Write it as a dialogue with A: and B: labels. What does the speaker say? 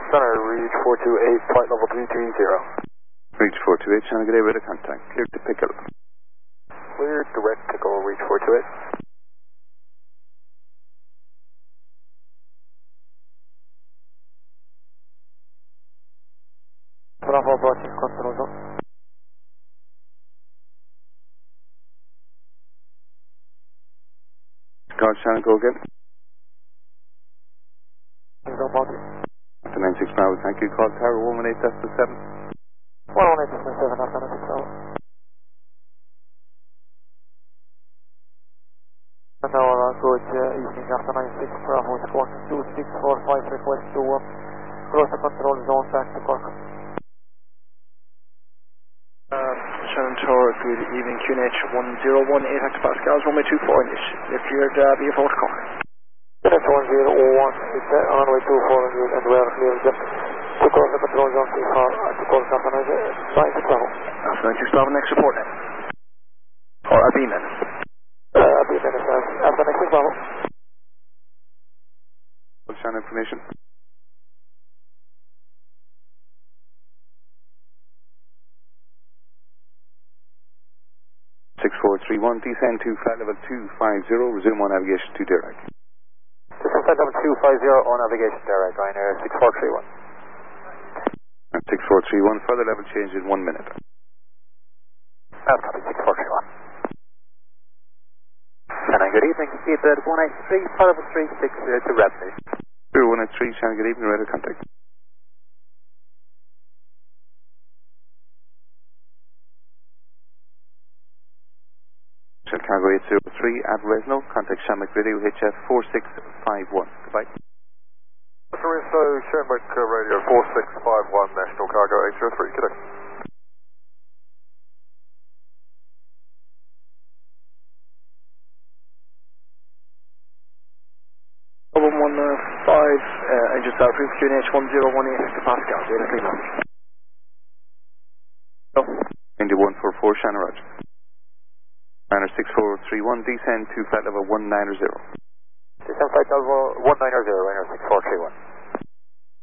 A: Center, reach 428, flight level 330.
B: Reach 428, Channel G'day, radar contact. Clear to Pickle.
A: Clear, direct Pickle, reach 428. Bravo, approaching control zone.
B: Call Channel, go again.
A: No body.
B: After 96 Bravo, thank you. Call Tower 118.7.
A: 118.7, after 96 Bravo. And now good evening after 96 Bravo, squawk 2645, request to cross the control zone back to Cork.
C: Shannon Tower, good evening, QNH 1018 hectopascals, runway 24 if you're be about to call.
A: QNH 1001, it's on runway 24 and we are clear just to cross the control zone to Cork after 96 Bravo.
C: After 96 Bravo, next report then. Or a B-min.
A: B-min is after 96 Bravo.
B: Channel information. 6431, descend to flight level 250, resume on navigation to direct.
A: Descend flight level 250 on navigation direct, Ryanair 6431.
B: 6431, further level change in 1 minute.
A: Copy, 6431.
D: Shannon, good evening, Seabird 183, flight level 360 to Redley.
B: 183, Shannon, good evening, radar contact. Cargo 803 at Resno, contact Shamrock Radio HF 4651. Goodbye.
A: So Shamrock Radio 4651, National Cargo 803, good day.
C: 115, engine start proof, QNH 1018 hectopascals, radar clean now.
B: India 144, Shannon, roger. Runner 6431, descend to flight level 190.
A: Descend flight level 190, Runner 6431.